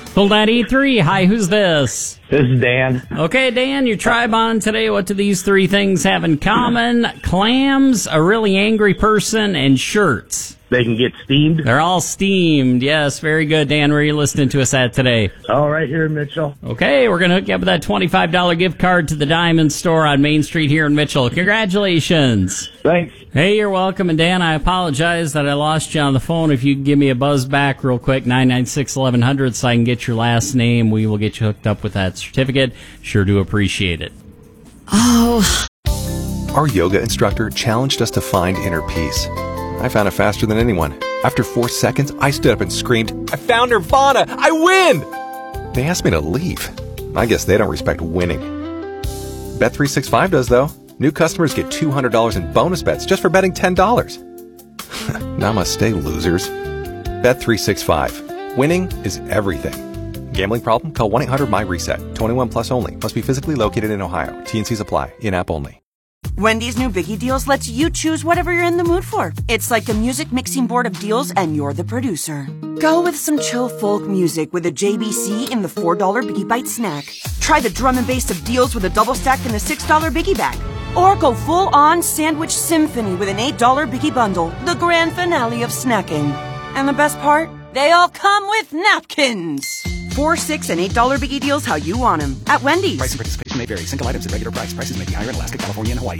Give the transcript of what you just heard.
Full 983. Hi, who's this? This is Dan. Okay, Dan, your tribe on today. What do these three things have in common? Clams, a really angry person, and shirts. They can get steamed. They're all steamed. Yes, very good, Dan. Where are you listening to us at today? All right, here in Mitchell. Okay, we're going to hook you up with that $25 gift card to the Diamond Store on Main Street here in Mitchell. Congratulations. Thanks. Hey, you're welcome. And Dan, I apologize that I lost you on the phone. If you could give me a buzz back real quick, 996-1100, so I can get your last name, we will get you hooked up with that certificate. Sure do appreciate it. Oh. Our yoga instructor challenged us to find inner peace. I found it faster than anyone. After 4 seconds, I stood up and screamed, "I found Nirvana! I win!" They asked me to leave. I guess they don't respect winning. Bet365 does, though. New customers get $200 in bonus bets just for betting $10. Namaste, losers. Bet365. Winning is everything. Gambling problem? Call 1-800-MY-RESET. 21 plus only. Must be physically located in Ohio. T&Cs apply. In-app only. Wendy's new Biggie Deals lets you choose whatever you're in the mood for. It's like a music mixing board of deals, and you're the producer. Go with some chill folk music with a JBC in the $4 Biggie Bite snack. Try the drum and bass of deals with a double stack in the $6 Biggie bag. Or go full-on sandwich symphony with an $8 Biggie bundle, the grand finale of snacking. And the best part? They all come with napkins. $4, $6, and $8 Biggie Deals how you want them. At Wendy's. Price and participation may vary. Single items at regular price. Prices may be higher in Alaska, California, and Hawaii.